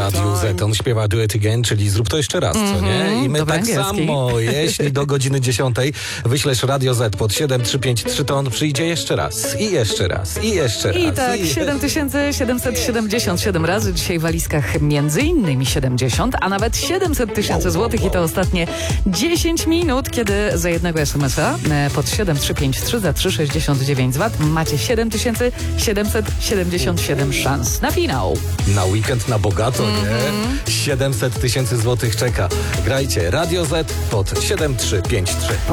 Radiu Z. On śpiewa Do It Again, czyli zrób to jeszcze raz, co nie? I my tak samo, jeśli do godziny 10 wyślesz Radio Z pod 7353, to on przyjdzie jeszcze raz, i jeszcze raz, i jeszcze raz. I tak, 7777 razy dzisiaj w walizkach między innymi 70, a nawet 700 tysięcy złotych i to ostatnie 10 minut, kiedy za jednego SMS-a pod 7353 za 3,69 zł macie 7777 szans na finał. Na weekend na bogato, nie? 700 tysięcy złotych czeka. Grajcie Radio Z pod 7353.